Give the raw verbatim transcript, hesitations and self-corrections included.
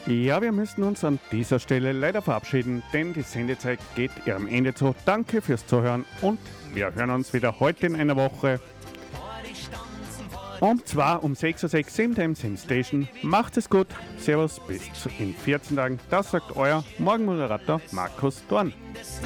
Ja, wir müssen uns an dieser Stelle leider verabschieden, denn die Sendezeit geht ihrem Ende zu. Danke fürs Zuhören und wir hören uns wieder heute in einer Woche. Und zwar um sechs Uhr sechs, same time, same station. Macht es gut. Servus, bis in vierzehn Tagen. Das sagt euer Morgenmoderator Markus Dorn.